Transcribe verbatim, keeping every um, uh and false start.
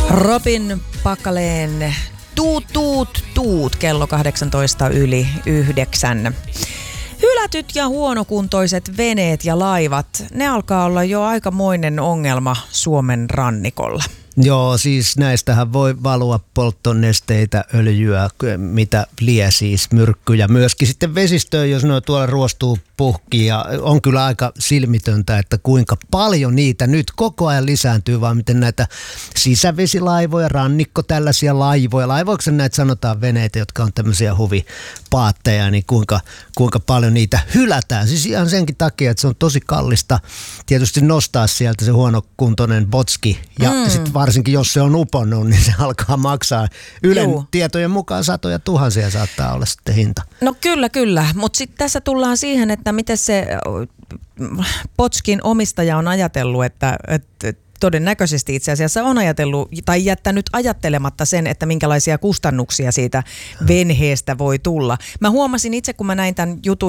Robin Pakaleen tuut, tuut, tuut, kello kahdeksantoista yli yhdeksän. Hylätyt ja huonokuntoiset veneet ja laivat, ne alkaa olla jo aikamoinen ongelma Suomen rannikolla. Joo, siis näistähän voi valua polttonesteitä, öljyä, mitä lie siis, myrkkyjä. Myöskin sitten vesistöön, jos ne tuolla ruostuu puhki, ja on kyllä aika silmitöntä, että kuinka paljon niitä nyt koko ajan lisääntyy, vaan miten näitä sisävesilaivoja, rannikko tällaisia laivoja, laivoiksi näitä sanotaan veneitä, jotka on tämmöisiä huvipaatteja, niin kuinka, kuinka paljon niitä hylätään. Siis ihan senkin takia, että se on tosi kallista tietysti nostaa sieltä se huonokuntoinen botski, ja mm. sitten varsinkin jos se on uponnut, niin se alkaa maksaa Ylen Juu. tietojen mukaan satoja tuhansia saattaa olla sitten hinta. No kyllä, kyllä, mutta sitten tässä tullaan siihen, että miten se botskin omistaja on ajatellut, että, että todennäköisesti itse asiassa on ajatellut tai jättänyt ajattelematta sen, että minkälaisia kustannuksia siitä venheestä voi tulla. Mä huomasin itse, kun mä näin tämän jutun